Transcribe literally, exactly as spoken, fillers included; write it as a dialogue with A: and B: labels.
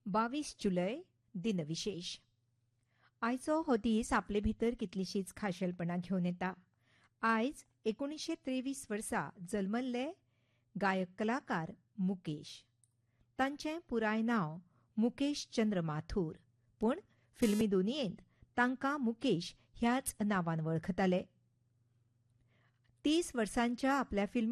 A: बावीस जुलय दिनविशेष. आयचो हो दीस आपले भितर कितलीशीच खाशेलपणां घेवन येता. आयज एकुणीशे त्रेवीस वर्सा जल्मल्ले गायक कलाकार मुकेश. तांचें पुराय नांव मुकेश चंद्र माथूर, पूण फिल्मी दुनियेंत तांकां मुकेश ह्याच नांवान वळखताले. तीस वर्सांच्या आपल्या फिल्मी